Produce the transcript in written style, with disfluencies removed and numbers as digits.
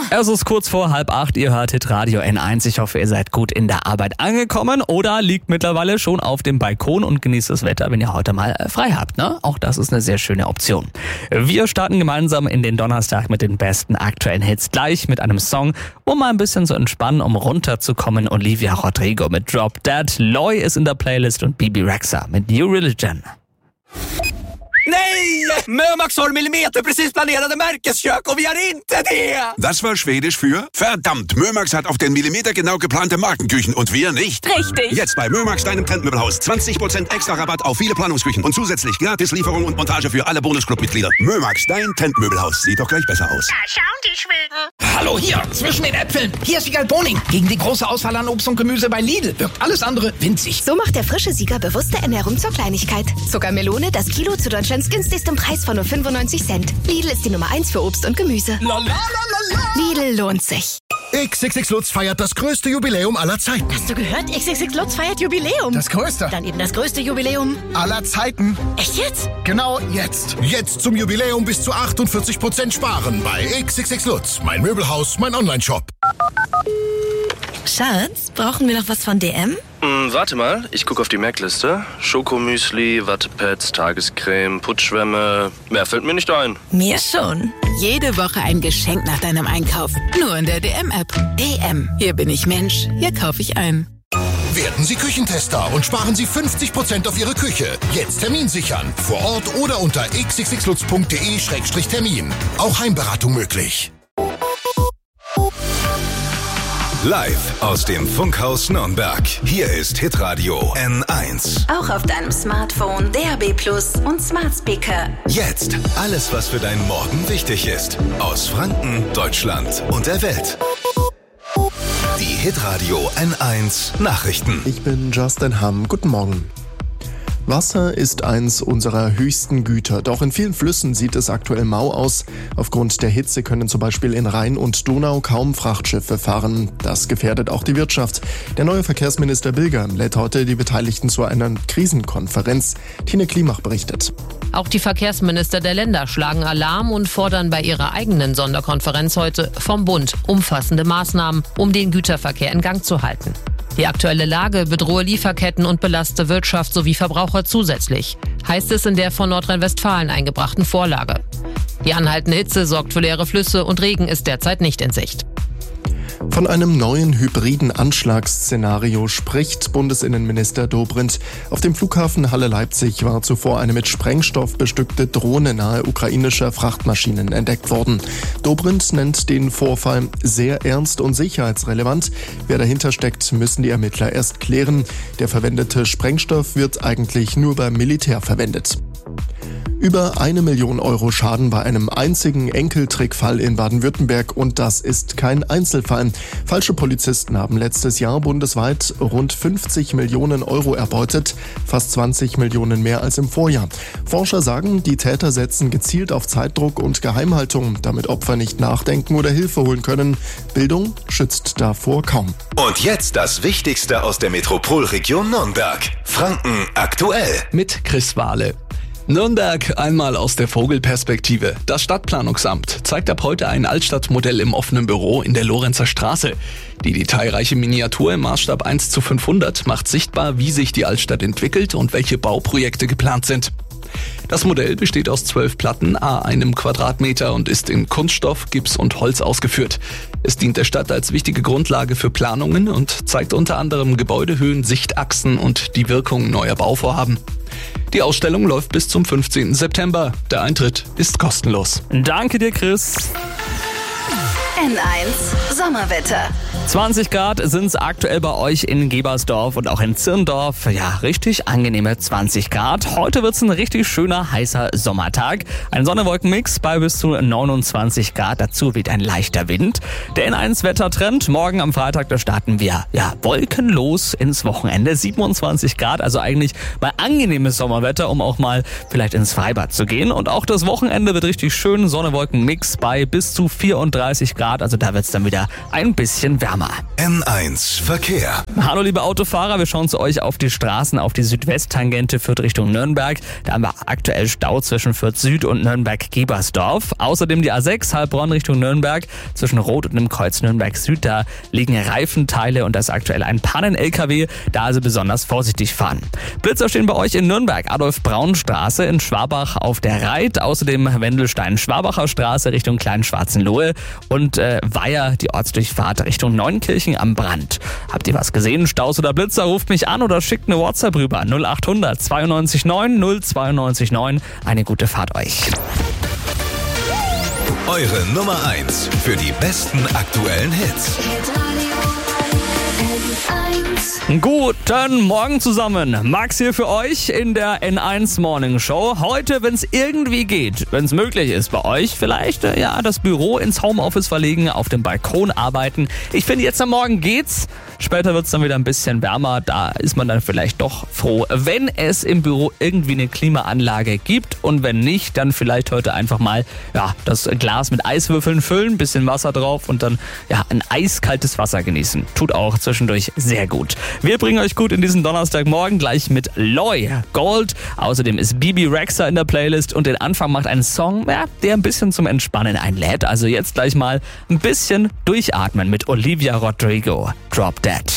Es ist kurz vor 7:30, ihr hört Hitradio N1. Ich hoffe, ihr seid gut in der Arbeit angekommen oder liegt mittlerweile schon auf dem Balkon und genießt das Wetter, wenn ihr heute mal frei habt, ne? Auch das ist eine sehr schöne Option. Wir starten gemeinsam in den Donnerstag mit den besten aktuellen Hits, gleich mit einem Song, um mal ein bisschen zu entspannen, um runterzukommen. Olivia Rodrigo mit Drop Dead, Loy ist in der Playlist und Bibi Rexha mit New Religion. Nej! Mömax har millimeter precis planerade Märkeskök och vi har inte det! Das war Schwedisch für verdammt, Mömax hat auf den Millimeter genau geplante Markenküchen und wir nicht. Richtig. Jetzt bei Mömax, deinem Trendmöbelhaus. 20% extra Rabatt auf viele Planungsküchen und zusätzlich Gratislieferung und Montage für alle Bonusclub-Mitglieder. Mömax, dein Trendmöbelhaus. Sieht doch gleich besser aus. Da schauen die Schweden. Hallo, hier, zwischen den Äpfeln. Hier ist Siegal Boning. Gegen die große Auswahl an Obst und Gemüse bei Lidl wirkt alles andere winzig. So macht der frische Sieger bewusste Ernährung zur Kleinigkeit. Zuckermelone, das Kilo zu Deutschlands günstigsten Preis von nur 95 Cent. Lidl ist die Nummer 1 für Obst und Gemüse. Lidl lohnt sich. XXX Lutz feiert das größte Jubiläum aller Zeiten. Hast du gehört? XXX Lutz feiert Jubiläum. Das größte Dann eben das größte Jubiläum aller Zeiten. Echt jetzt? Genau jetzt. Jetzt zum Jubiläum bis zu 48% sparen bei XXX Lutz. Mein Möbelhaus, mein Onlineshop. Schatz, brauchen wir noch was von DM? Warte mal, ich gucke auf die Merkliste. Schokomüsli, Wattepads, Tagescreme, Putzschwämme. Mehr fällt mir nicht ein. Mir schon. Jede Woche ein Geschenk nach deinem Einkauf. Nur in der DM-App. DM. Hier bin ich Mensch. Hier kaufe ich ein. Werden Sie Küchentester und sparen Sie 50% auf Ihre Küche. Jetzt Termin sichern. Vor Ort oder unter xxxlutz.de/termin. Auch Heimberatung möglich. Live aus dem Funkhaus Nürnberg. Hier ist Hitradio N1. Auch auf deinem Smartphone, DAB+ und Smart Speaker. Jetzt alles, was für deinen Morgen wichtig ist. Aus Franken, Deutschland und der Welt. Die Hitradio N1 Nachrichten. Ich bin Justin Hamm. Guten Morgen. Wasser ist eins unserer höchsten Güter, doch in vielen Flüssen sieht es aktuell mau aus. Aufgrund der Hitze können zum Beispiel in Rhein und Donau kaum Frachtschiffe fahren. Das gefährdet auch die Wirtschaft. Der neue Verkehrsminister Bilger lädt heute die Beteiligten zu einer Krisenkonferenz. Tine Klimach berichtet. Auch die Verkehrsminister der Länder schlagen Alarm und fordern bei ihrer eigenen Sonderkonferenz heute vom Bund umfassende Maßnahmen, um den Güterverkehr in Gang zu halten. Die aktuelle Lage bedrohe Lieferketten und belaste Wirtschaft sowie Verbraucher zusätzlich, heißt es in der von Nordrhein-Westfalen eingebrachten Vorlage. Die anhaltende Hitze sorgt für leere Flüsse und Regen ist derzeit nicht in Sicht. Von einem neuen hybriden Anschlagsszenario spricht Bundesinnenminister Dobrindt. Auf dem Flughafen Halle-Leipzig war zuvor eine mit Sprengstoff bestückte Drohne nahe ukrainischer Frachtmaschinen entdeckt worden. Dobrindt nennt den Vorfall sehr ernst und sicherheitsrelevant. Wer dahinter steckt, müssen die Ermittler erst klären. Der verwendete Sprengstoff wird eigentlich nur beim Militär verwendet. Über 1 Million Euro Schaden bei einem einzigen Enkeltrickfall in Baden-Württemberg und das ist kein Einzelfall. Falsche Polizisten haben letztes Jahr bundesweit rund 50 Millionen Euro erbeutet, fast 20 Millionen mehr als im Vorjahr. Forscher sagen, die Täter setzen gezielt auf Zeitdruck und Geheimhaltung, damit Opfer nicht nachdenken oder Hilfe holen können. Bildung schützt davor kaum. Und jetzt das Wichtigste aus der Metropolregion Nürnberg. Franken aktuell. Mit Chris Wahle. Nürnberg einmal aus der Vogelperspektive. Das Stadtplanungsamt zeigt ab heute ein Altstadtmodell im offenen Büro in der Lorenzer Straße. Die detailreiche Miniatur im Maßstab 1:500 macht sichtbar, wie sich die Altstadt entwickelt und welche Bauprojekte geplant sind. Das Modell besteht aus 12 Platten à 1 Quadratmeter und ist in Kunststoff, Gips und Holz ausgeführt. Es dient der Stadt als wichtige Grundlage für Planungen und zeigt unter anderem Gebäudehöhen, Sichtachsen und die Wirkung neuer Bauvorhaben. Die Ausstellung läuft bis zum 15. September. Der Eintritt ist kostenlos. Danke dir, Chris. N1 Sommerwetter. 20 Grad sind es aktuell bei euch in Gebersdorf und auch in Zirndorf. Ja, richtig angenehme 20 Grad. Heute wird es ein richtig schöner, heißer Sommertag. Ein Sonne-Wolken-Mix bei bis zu 29 Grad. Dazu weht ein leichter Wind. Der N1-Wettertrend. Morgen am Freitag, da starten wir wolkenlos ins Wochenende. 27 Grad, also eigentlich mal angenehmes Sommerwetter, um auch mal vielleicht ins Freibad zu gehen. Und auch das Wochenende wird richtig schön. Sonne-Wolken-Mix bei bis zu 34 Grad. Also da wird es dann wieder ein bisschen wärmer. wärmer. N1 Verkehr. Hallo liebe Autofahrer, wir schauen zu euch auf die Straßen, auf die Südwesttangente Fürth Richtung Nürnberg. Da haben wir aktuell Stau zwischen Fürth Süd und Nürnberg-Gebersdorf. Außerdem die A6 Heilbronn Richtung Nürnberg. Zwischen Rot und dem Kreuz Nürnberg Süd, da liegen Reifenteile und da ist aktuell ein Pannen-LKW. Da also besonders vorsichtig fahren. Blitzer stehen bei euch in Nürnberg, Adolf-Braun-Straße, in Schwabach auf der Reit. Außerdem Wendelstein-Schwabacher Straße Richtung Kleinschwarzenlohe und Weiher, die Ortsdurchfahrt Richtung Neunkirchen am Brand. Habt ihr was gesehen? Staus oder Blitzer? Ruft mich an oder schickt eine WhatsApp rüber. 0800 92 9 092 9. Eine gute Fahrt euch. Eure Nummer 1 für die besten aktuellen Hits. Guten Morgen zusammen. Max hier für euch in der N1 Morning Show. Heute, wenn es irgendwie geht, wenn es möglich ist bei euch, vielleicht das Büro ins Homeoffice verlegen, auf dem Balkon arbeiten. Ich finde, jetzt am Morgen geht's. Später wird es dann wieder ein bisschen wärmer. Da ist man dann vielleicht doch froh, wenn es im Büro irgendwie eine Klimaanlage gibt. Und wenn nicht, dann vielleicht heute einfach mal das Glas mit Eiswürfeln füllen, bisschen Wasser drauf und dann ein eiskaltes Wasser genießen. Tut auch zwischendurch sehr gut. Wir bringen euch gut in diesen Donnerstagmorgen gleich mit Loy Gold. Außerdem ist Bibi Rexha in der Playlist und den Anfang macht ein Song, der ein bisschen zum Entspannen einlädt. Also jetzt gleich mal ein bisschen durchatmen mit Olivia Rodrigo. Drop Dead.